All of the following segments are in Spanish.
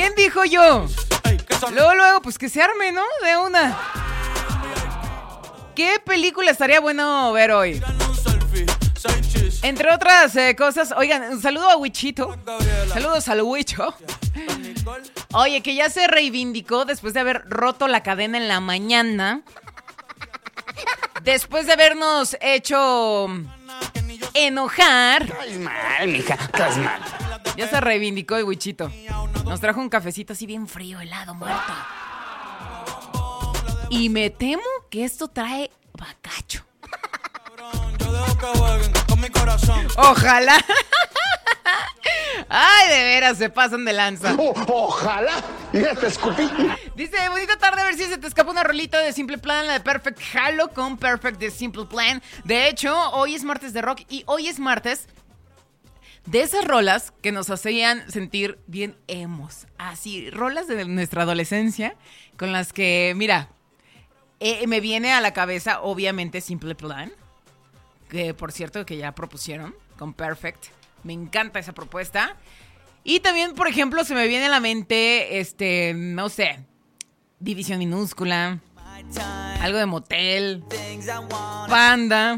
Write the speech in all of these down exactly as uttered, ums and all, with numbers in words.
¿Quién dijo yo? Luego, luego, pues que se arme, ¿no? De una. ¿Qué película estaría bueno ver hoy? Entre otras eh, cosas, oigan, un saludo a Wichito. Saludos al Wicho. Oye, que ya se reivindicó después de haber roto la cadena en la mañana. Después de habernos hecho enojar. Estás mal, mija, estás mal. Ya se reivindicó el Wichito. Nos trajo un cafecito así bien frío, helado, muerto. Y me temo que esto trae bacacho. Ojalá. Ay, de veras, se pasan de lanza. Oh, ojalá. Ya te escupí. Dice, bonita tarde, a ver si se te escapa una rolita de Simple Plan, la de Perfect Halo con Perfect de Simple Plan. De hecho, hoy es martes de rock y hoy es martes de esas rolas que nos hacían sentir bien emos. Así, rolas de nuestra adolescencia con las que, mira, eh, me viene a la cabeza, obviamente, Simple Plan. Que, por cierto, que ya propusieron con Perfect. Me encanta esa propuesta. Y también, por ejemplo, se me viene a la mente, este, no sé, División Minúscula, algo de Motel, Panda.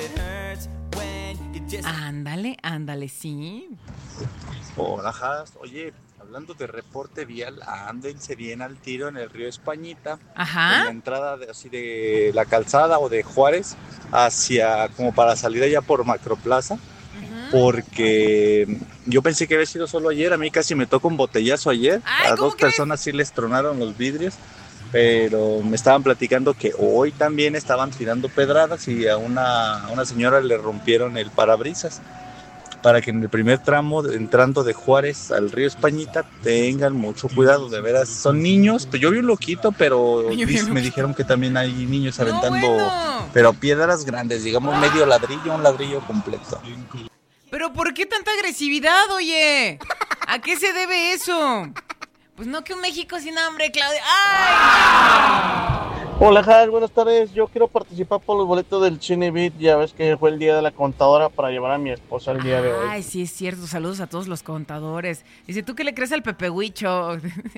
Ándale, ándale, sí. Hola, Has. Oye, hablando de reporte vial, ándense bien al tiro en el río Españita. Ajá. En la entrada de, así de la calzada o de Juárez, hacia, como para salir allá por Macroplaza. Porque yo pensé que había sido solo ayer, a mí casi me tocó un botellazo ayer. Ay, a dos crees? personas sí les tronaron los vidrios, pero me estaban platicando que hoy también estaban tirando pedradas y a una, a una señora le rompieron el parabrisas. Para que en el primer tramo, entrando de Juárez al río Españita, tengan mucho cuidado, de veras. Son niños, pues yo vi un loquito, pero dis- me dijeron que también hay niños aventando, no, bueno. pero piedras grandes, digamos medio ladrillo, un ladrillo completo. ¿Pero por qué tanta agresividad, oye? ¿A qué se debe eso? Pues no que un México sin hambre, Claudia. ¡Ay! Hola, Jal, buenas tardes. Yo quiero participar por los boletos del Cine Beat. Ya ves que fue el día de la contadora para llevar a mi esposa el día de hoy. Ay, sí, es cierto. Saludos a todos los contadores. Dice, ¿tú qué le crees al Pepe Huicho?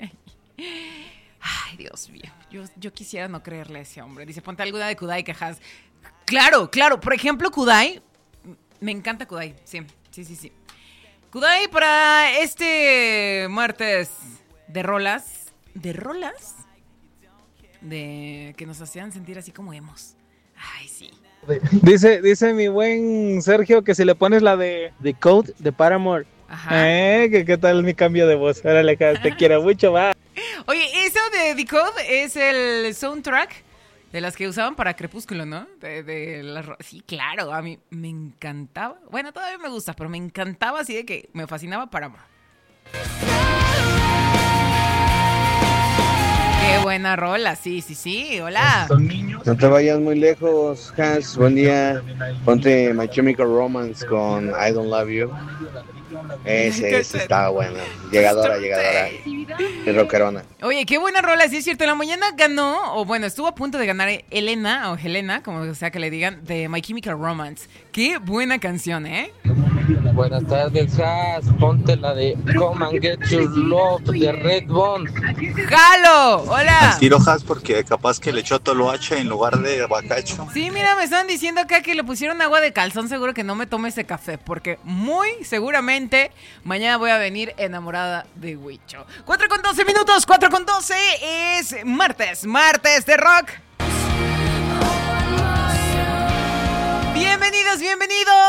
Ay, Dios mío. Yo, yo quisiera no creerle a ese hombre. Dice, ponte alguna de Kudai, quejas. Claro, claro. Por ejemplo, Kudai. Me encanta Kudai. Sí, sí, sí, sí. Kudai para este martes de rolas. ¿De rolas? De que nos hacían sentir así como emos. Ay, sí. Dice, dice mi buen Sergio que si le pones la de The Code de Paramore. Ajá. Eh, que qué tal mi cambio de voz. Órale, te quiero mucho, va. Oye, eso de The Code es el soundtrack de las que usaban para Crepúsculo, ¿no? De, de las, sí, claro, a mí me encantaba. Bueno, todavía me gusta, pero me encantaba así de que me fascinaba Paramore. Qué buena rola, sí, sí, sí, hola. No te vayas muy lejos, Has, buen día. Ponte My Chemical Romance con I Don't Love You. Ese, ese estaba bueno. Llegadora, llegadora. Y rockerona. Oye, qué buena rola, sí es cierto. En la mañana ganó, o bueno, estuvo a punto de ganar Elena, o Helena, como sea que le digan, de My Chemical Romance. Qué buena canción, ¿eh? Buenas tardes, Has. Ponte la de Come and Get Your Love de Redbone. ¡Jalo! ¡Hola! Al tiro, Has, porque capaz que le echó toloache en lugar de bacacho. Sí, mira, me están diciendo acá que le pusieron agua de calzón. Seguro que no me tome ese café, porque muy seguramente mañana voy a venir enamorada de Huicho. cuatro con doce minutos, cuatro con doce es martes, martes de rock. Bienvenidos, bienvenidos